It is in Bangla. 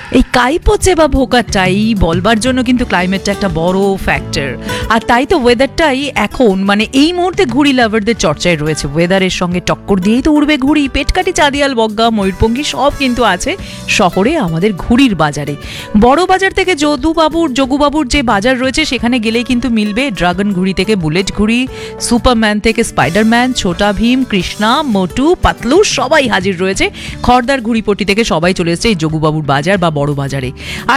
এই কাইপোচে বা ভোকাটাই বলবার জন্য কিন্তু ক্লাইমেটটা একটা বড় ফ্যাক্টর। আর তাই তো ওয়েদারটাই এখন মানে এই মুহূর্তে ঘুড়ি লাভারদের চর্চায় রয়েছে। ওয়েদারের সঙ্গে টক্কর দিয়েই তো উড়বে ঘুড়ি। পেটকাটি, চাঁদিয়াল, বগ্গা, ময়ূরপঙ্খী সব কিন্তু আছে শহরে আমাদের ঘুড়ির বাজারে। বড় বাজার থেকে যোগুবাবুর যে বাজার রয়েছে সেখানে গেলেই কিন্তু মিলবে ড্রাগন ঘুড়ি থেকে বুলেট ঘুড়ি, সুপারম্যান থেকে স্পাইডারম্যান, ছোটা ভীম, কৃষ্ণা, মোটু, পাতলু সবাই হাজির রয়েছে। খড়দার ঘুড়িপট্টি থেকে সবাই চলে এসেছে এই যোগুবাবুর বাজার বা বড় বাজারে। আর